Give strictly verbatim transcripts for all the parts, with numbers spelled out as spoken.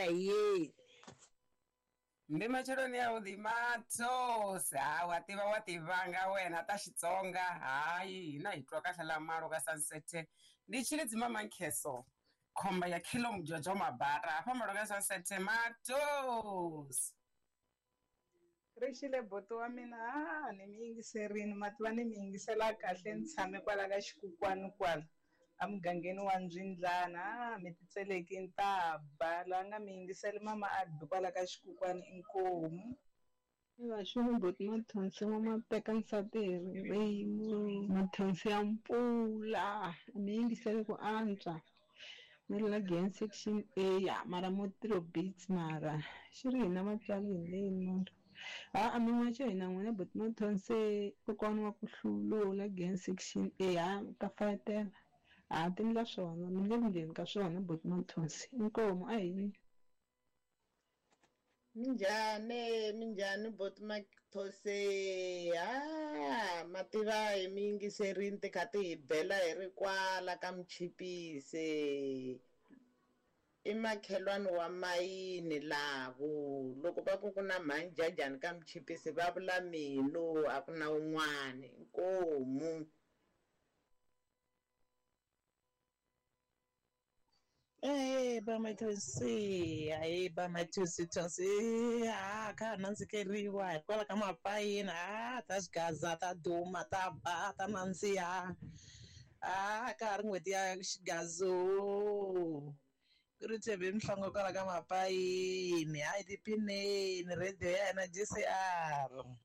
ye ndi macheloni ya udhimato sa wativa wativanga wena ta Xitsonga hayi hina hi twa kahle la maro ka Sunset ndi chile dzima mankheso khomba ya kilo mjojo mabara apa maro ka Sunset matos Rixile boto wa mina ah ni mi yingiserini mativa ni mi yingisela kahle ni tshame kwala ka xikukwani kwala a mugangeni wa Ndzindlana mi titseleki ntaba la nga mi yingiseli mama Adi kwala ka xikukwani inkomu va xingu boti mathonsi ma mateka nsati hi ririmi mathonsi ya mpfula mi yingisele ku antswa ni la Gen section A ya mara motiro beats mara xi ri hina vatswari hi leni ha a mi n'wexe hina n'wina boti mathonsi kokwana wa ku hlulo la Gen section A ha ta fayetela ha ti ndla swona mi nge ndleni ka swona boti mathonsi inkomu a hi Minjhani minjhani boti mathonsi ah mativa hi mi yingiserini ti kha ti hi bela hi ri kwala ka Mchipisi i makhelwani wa mayini lavo loko va ku ku na manjajani ka Mchipisi va vula mino a ku na un'wana inkomu Eh ba mathonsi ai ba mathonsi thonsi ah kha nandzikeriwa hikwalaho ka mapayini ah ta xigaza ta duma ta ba ta nandziha ah ka ha ri n'hweti ya xigazo ku ri tshembe mihlongo kwala ka mapayini hayi tiphineni radio ya hina J C R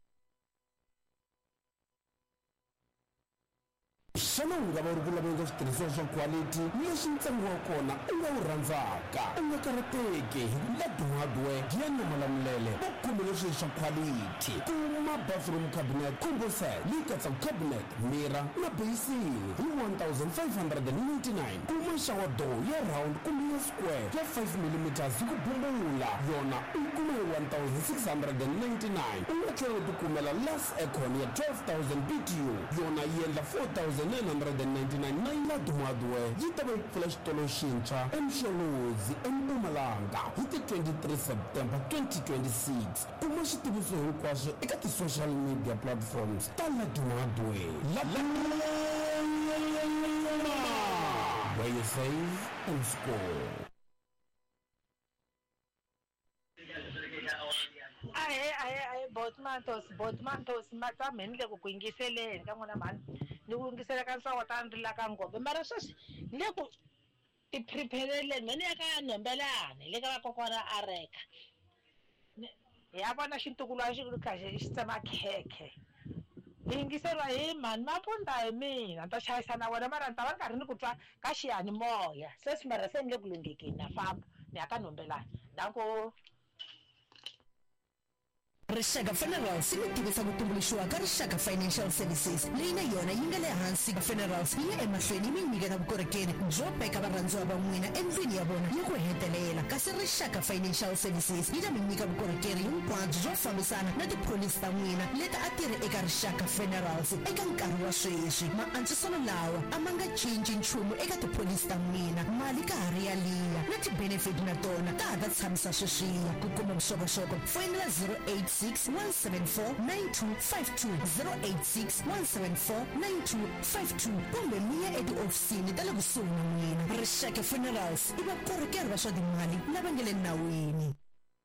xana u nga va ri ku laveka switirhisiwa swa quality leswi ntsengo wa kona u nga wu rhandzaka u nga karhateki hi Ladon Hardware ya Nyamalamulele va kumbe leswi swa quality kuma bathroom cabinet combo set leyi katsaka cabinet mira na basin hi one thousand five hundred ninety-nine kuma shower door ya round kumbe ya square ya five millimeters hi ku bumbula yona u kuma hi one thousand six hundred ninety-nine u nga tlhela u tikumela las aircon ya twelve thousand B T U yona yi endla four thousand nine hundred ninety-nine na Ladon Hardware yi ta va yi pfula xitolo xintshwa eMxolozi eMpumalanga hi ti twenty-three September twenty twenty-six kuma xitiviso hinkwaswo eka ti-social media platforms ta Ladon Hardware where you save and score. Aye aye aye botmantos botmantos matsameni le ku ku yingiseleni ka n'wina mhani ni ku yingisela ka nsawata ni ri la ka ngombe mara sweswi ni le ku ti prepare-leni mani ya ka Nhombelani le ka vakokwana a reka hi ya vona xintukulwana xi kha xi tsema khekhe hi yingiseriwa hi mhani mapunda hi mina ni ta chayisa na wena mara ni ta va ni karhi ni ku twa ka xiyanimoya sweswi mara se ni le ku lunghekeni na famba ni ya ka Nhombelani danko Rixaka Funerals yi tivisa ku tumbuluxiwa ka Rixaka Financial Services leyi na yona yi nga le hansi ka Funerals yi ya emahlweni mi nyiketa vukorhokeri byo peka varhandziwa va n'wina endlwini ya vona yi ku hetelela kasi Rixaka Financial Services yi ta mi nyika vukorhokeri hinkwabyo byo fambisana na tipholisi ta n'wina leti a ti ri eka Rixaka Funerals eka nkarhi wa sweswi maantswiselo lawa a ma nga cinci nchumu eka tipholisi ta n'wina mali ka ha ri yaliya na ti-benefit na tona ta ha ta tshamisa sweswiya ku kuma vuxokoxoko foyinela zero eight six one seven four nine two five two zero eight six one seven four nine two five two kumbe mi ya etihofisini ta le kusuhi na n'wina Rixaka Funerals i vakorhokeri va swa timali lava nga le nawini.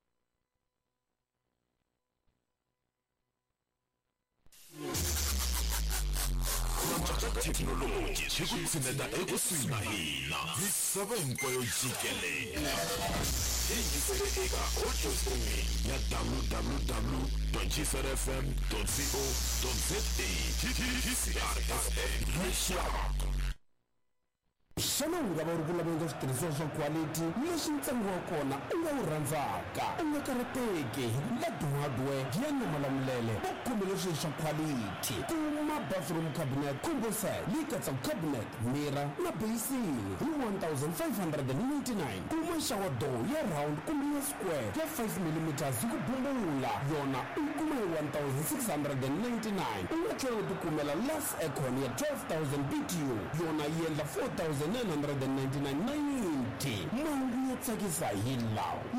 Technology swi ku tshuneta ekusuhi na hina misava hinkwayo jikelela yingisele eka audio streaming ya w w w dot g f r f m dot co dot z a G C R F M Rixaka. Xana u nga va ri ku laveka switirhisiwa swa quality leswi ntsengo wa kona u nga wu rhandzaka u nga karhateki hi Ladon Hardware ya Nyamalamulele va kumbe leswi swa quality kuma bathroom cabinet combo set leyi katsaka cabinet mira na basin hi one thousand five hundred ninety-nine kuma shower door ya round kumbe ya square ya five millimeters hi ku bumbula yona u kuma hi one thousand six hundred ninety-nine u nga tlhela u tikumela las aircon ya twelve thousand B T U yona yi endla four thousand nine hundred ninety-nine na yin'we mali yo tsakisa hi lawa.